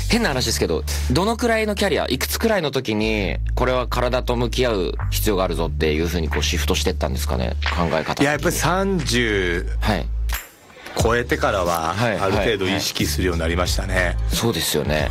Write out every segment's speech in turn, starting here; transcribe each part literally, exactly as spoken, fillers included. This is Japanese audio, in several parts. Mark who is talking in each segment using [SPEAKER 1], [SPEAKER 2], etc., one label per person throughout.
[SPEAKER 1] 変な話ですけど、どのくらいのキャリア、いくつくらいの時にこれは体と向き合う必要があるぞっていう風にこうシフトしてったんですかね、考え方。
[SPEAKER 2] いややっぱりさんじゅう、はい、超えてからはある程度意識するようになりましたね、はいはいはい、
[SPEAKER 1] そうですよね、
[SPEAKER 2] うん、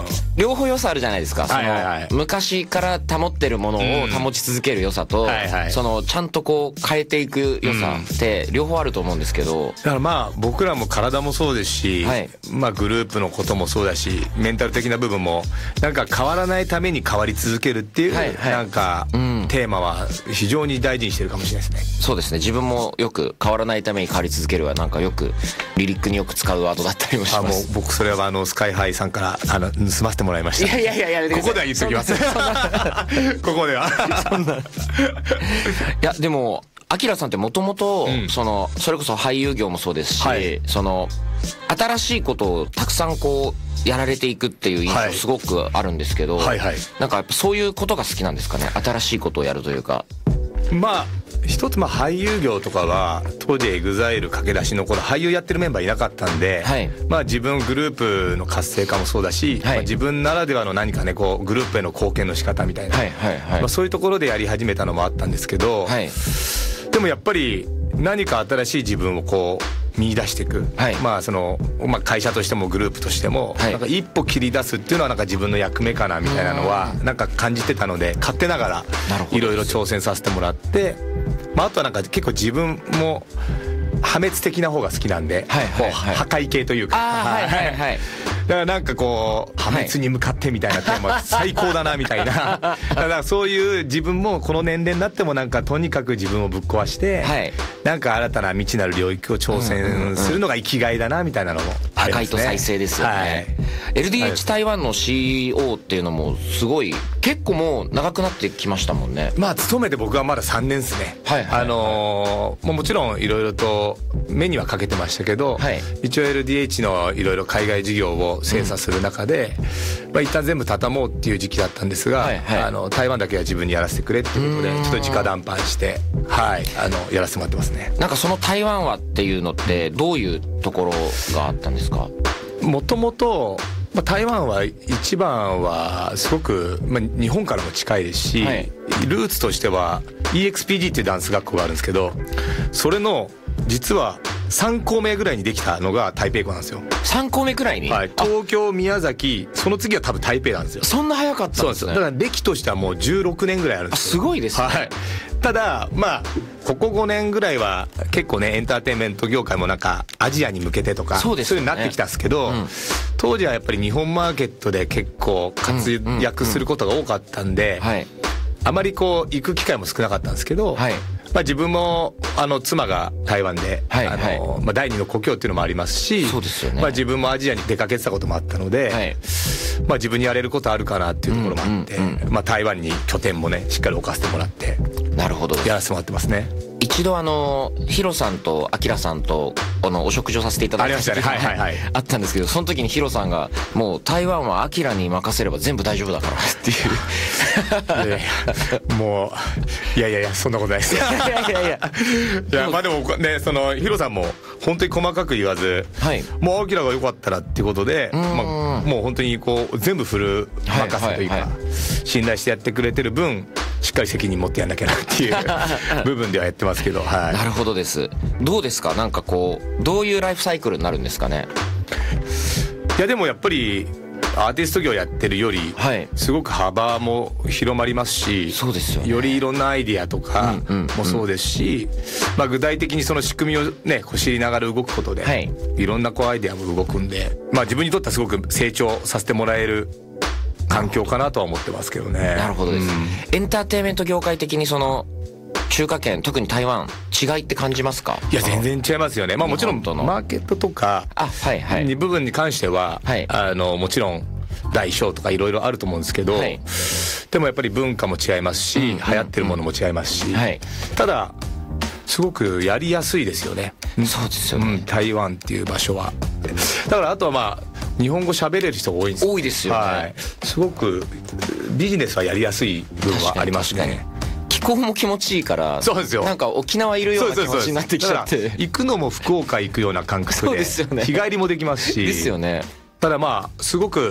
[SPEAKER 1] 両方良さあるじゃないですか。その、
[SPEAKER 2] はいはいはい、
[SPEAKER 1] 昔から保ってるものを保ち続ける良さと、うん、はいはい、そのちゃんとこう変えていく良さって両方あると思うんですけど、
[SPEAKER 2] だからまあ僕らも体もそうですし、はい、まあグループのこともそうだし、メンタル的な部分もなんか変わらないために変わり続けるっていう、はいはい、なんか、うん、テーマは非常に大事にしてるかもしれないですね。
[SPEAKER 1] そうですね、自分もよく変わらないために変わり続けるはなんかよくリリックによく使うワードだったりもします。
[SPEAKER 2] あ、もう僕それはあのスカイハイさんからあの盗ませてもらいました。
[SPEAKER 1] いやいやいやいや、
[SPEAKER 2] ここでは言っときます。ここではそんな。い
[SPEAKER 1] やでもアキラさんってもともとそのそれこそ俳優業もそうですし、はい、その新しいことをたくさんこうやられていくっていう印象すごくあるんですけど、はいはいはい、なんかやっぱそういうことが好きなんですかね、新しいことをやるというか。
[SPEAKER 2] まあ一つ、まあ俳優業とかは当時エグザイル駆け出しの頃俳優やってるメンバーいなかったんで、はい、まあ自分グループの活性化もそうだし、はい、まあ、自分ならではの何かねこうグループへの貢献の仕方みたいな、はいはいはい、まあ、そういうところでやり始めたのもあったんですけど、はい、でもやっぱり何か新しい自分をこう見出していく、はい、まあそのまあ、会社としてもグループとしても、はい、なんか一歩切り出すっていうのはなんか自分の役目かなみたいなのはなんか感じてたので、勝手ながらいろいろ挑戦させてもらって、まあ、あとはなんか結構自分も破滅的な方が好きなんで、はいはいはい、破壊系というか、はいはいはい、だからなんかこう破滅に向かってみたいなテーマ最高だなみたいな、だからそういう自分もこの年齢になってもなんかとにかく自分をぶっ壊して、はい、なんか新たな未知なる領域を挑戦するのが生きがいだなみたいなのもありますね。
[SPEAKER 1] 破壊と再生ですよね、はい、エルディーエイチ 台湾の シーイーオー っていうのもすごい結構もう長くなってきましたもんね。
[SPEAKER 2] まあ勤めて僕はまださんねんですね、はいはいはい、あのー、も, もちろんいろいろと目にはかけてましたけど、はい、一応 エルディーエイチ のいろいろ海外事業を精査する中で、うん、まあ、一旦全部畳もうっていう時期だったんですが、はいはい、あの台湾だけは自分にやらせてくれっていうことでちょっと直談判して、はい、あのやらせてもらってますね。
[SPEAKER 1] なんかその台湾はっていうのってどういうところがあったんですか？
[SPEAKER 2] もともとまあ、台湾は一番はすごく、まあ、日本からも近いですし、はい、ルーツとしては イーエックスピーディー っていうダンス学校があるんですけど、それの実はさん校目ぐらいにできたのが台北校なんですよ。
[SPEAKER 1] さん校目くらいに、
[SPEAKER 2] はい、東京、宮崎、その次は多分台北なんですよ。
[SPEAKER 1] そんな早かったんですね。
[SPEAKER 2] そうなんですよ。だから歴としてはもうじゅうろくねんぐらいあるんですよ。
[SPEAKER 1] あ、すごいですね、
[SPEAKER 2] はい、ただまあここごねんぐらいは結構ねエンターテインメント業界もなんかアジアに向けてとかそうですよね、そういう風になってきたんですけど、うん、当時はやっぱり日本マーケットで結構活躍することが多かったんで、あまりこう行く機会も少なかったんですけど、はい、まあ、自分もあの妻が台湾で、はいはい、あのまあ、第二の故郷っていうのもありますし、そうですよね、まあ、自分もアジアに出かけてたこともあったので、はい、まあ、自分にやれることあるかなっていうところもあって、うんうんうん、まあ、台湾に拠点もねしっかり置かせてもらって、
[SPEAKER 1] なるほど、
[SPEAKER 2] やらせてもらってますね。
[SPEAKER 1] 一度あのヒロさんとアキラさんとあのお食事をさせていただいた時が あ,、ね、はいはいはい、あったんですけど、その時にヒロさんがもう台湾はアキラに任せれば全部大丈夫だからっていういやい
[SPEAKER 2] やもういやいやいやそんなことないですいやいやいやいやいや、まあでもね、そのヒロさんも本当に細かく言わず、はい、もうアキラが良かったらっていうことで、まあ、もう本当にこう全部フル任せというか、はいはいはい、信頼してやってくれてる分しっかり責任持ってやんなきゃなっていう部分ではやってますけど、はい、
[SPEAKER 1] なるほどです。どうですか、なんかこうどういうライフサイクルになるんですかね。
[SPEAKER 2] いやでもやっぱりアーティスト業やってるよりすごく幅も広まりますし、そうですよね、よりいろんなアイディアとかもそうですし、まあ、具体的にその仕組みをねこう知りながら動くことで、はい、いろんなこうアイディアも動くんで、まあ、自分にとってはすごく成長させてもらえる環境かなとは思ってますけどね。
[SPEAKER 1] なるほどです、うん、エンターテインメント業界的にその中華圏特に台湾違いって感じますか？
[SPEAKER 2] いや全然違いますよね。まあもちろんマーケットとか部分に関しては、はい、あのもちろん大小とかいろいろあると思うんですけど、はい、でもやっぱり文化も違いますし、うんうんうん、流行ってるものも違いますし、はい、ただすごくやりやすいですよね。
[SPEAKER 1] そうですよね、
[SPEAKER 2] うん、台湾っていう場所は。だからあとはまあ日本語喋れる人が多いんですよ。
[SPEAKER 1] 多いですよね、はい、
[SPEAKER 2] すごくビジネスはやりやすい部分はありますね。
[SPEAKER 1] 気候も気持ちいいから、そうですよ、なんか沖縄いるような気持ちになってきちゃって、
[SPEAKER 2] 行くのも福岡行くような感覚で、
[SPEAKER 1] そうですよね、
[SPEAKER 2] 日帰りもできますし、
[SPEAKER 1] ですよね。
[SPEAKER 2] ただまあすごく